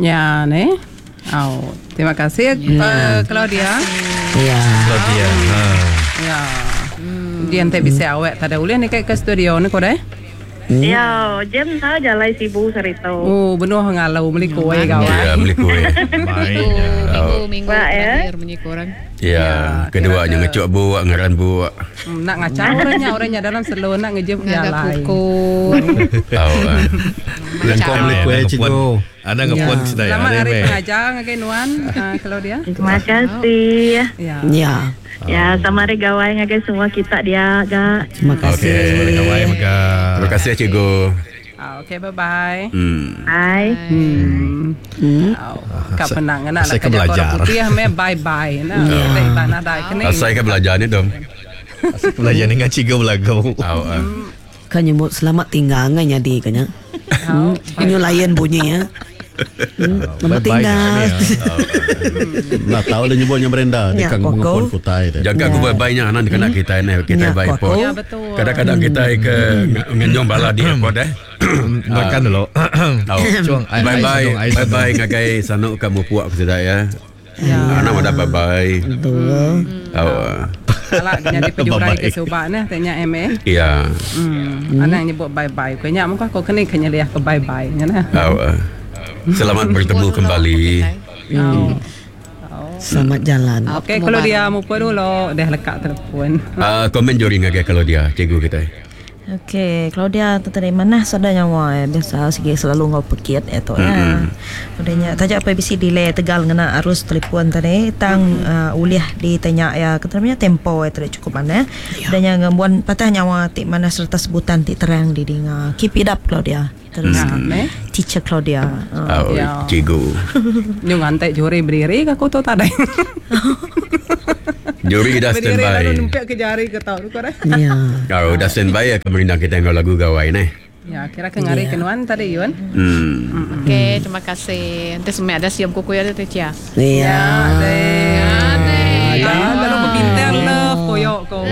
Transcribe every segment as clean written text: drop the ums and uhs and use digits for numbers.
Ya, ne. Terima kasih Claudia. Ya. Claudia. Ya. Dia nanti bisa awet tada ulih ni ke studio ni kau dah. Ya, jam na jalai sibuk sarito. Oh, benuh ngalau beli kuih kawan. Ya, beli kuih. Minggu terakhir menyik orang. Ya, keduanya ngecuk buak, ngaran buak. Nak ngacau orangnya dalam selo nak ngejem jalan. Kau beli kuih cikgu. Ada ngepon sedaya. Selamat hari pengajar ngagai Nuan Claudia. Terima kasih. Ya. Ya, sama hari gawai ngagai semua kita dia ga. Terima kasih. Okey, gawai maka. Terima kasih cikgu. Okey, bye-bye. Hai. Kau penang nak saya belajar. Putih bye-bye. Nah, tanah dah kena. Saya ke belajar ni dong. Saya belajar dengan cikgu belagu. Kan nyebut selamat tinggal nganya di kanya. Inyo layan bunyi ya. Selamat tinggal. Nak tahu dia nyebutnya Brenda di kang mengepon putai. Jaga aku baik-baiknya anak kena kita ni kita baik pun. Ya, betul. Kadang-kadang kita ke ngenyong bala di airport Makan dulu. Bye-bye ngagai sanuk kamu puak sudah ya. Anak ada bye-bye. Betul. Kalau jadi penjurai ke Subak ni tanya MA. Ya. Anak nyebut bye-bye. Kenya muka kau kena lihat ke bye-bye nya. Selamat bertemu kembali. Selamat jalan. Okey, kalau dia mau dulu dah lekat telefon. Komen juri ngagai kalau dia cikgu kita. Okey, Claudia tu dari mana saudanya wah biasa segi selalu ngau pekit itu ya. Udahnya taja apa bisi delay Tegal ngena arus telefon tadi tang uliah ditanya ya katanya tempo itu cukup mana. Udahnya ngambuan patah nyawa ti mana serta sebutan ti terang di dinga. Keep it up Claudia. Terus teacher Claudia. Cikgu. Nyung antek juri berdiri aku tu tak ada. Juri dah standby. Berdiri lalu numpuk ke jari ke tahu kau dah. Ya. Kau dah standby ya kemerintah kita yang lagu gawai ni. Ya, kira kengari kenuan tadi Yuan. Okey, terima kasih. Nanti semua ada siam kuku ya tu Cia. Ya. Lalu berpintar love koyok kau.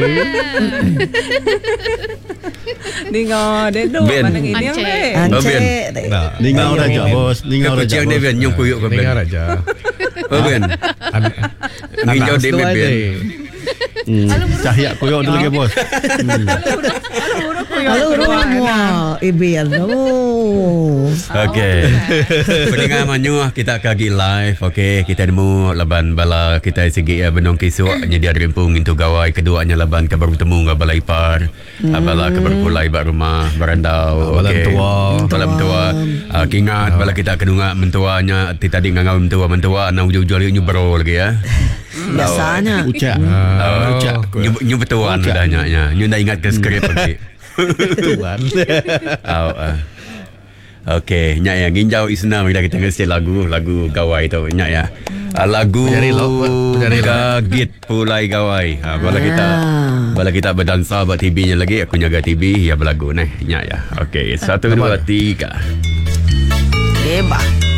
Ningo dedo mana ini yang Ningau raja bos. Ningau raja. Kucing dia ben nyung kuyuk ke ben. Ningau raja. Ben. Nginjau dia ben. Cahaya kuyuk dulu ke bos. Halo semua. Ibian. Okey. Pendengar Manyuah kita kagi live. Okey, kita nemu laban bala kita segi ya benong kisuk nyedia rimpung into gawai keduanya laban kabar bertemu ngah balai par. Bala kabar pulai bak rumah barandau. Okey. Balam tua. Kingat bala kita kedunga mentuanya tadi ngangau mentua na ujung-ujung nyu bro lagi ya. Biasanya. Ucap. Nyu betuan dah nya. Nyu dah ingat ke skrip lagi. Tuan. Okey, nyak ya ginjau isna bila kita ngisi lagu gawai tu nyak ya. Lagu Gagit Pulai Gawai. Bala kita berdansa buat TV nya lagi aku jaga TV ya berlagu nyak ya. Okey, 1 2 3. Hebat.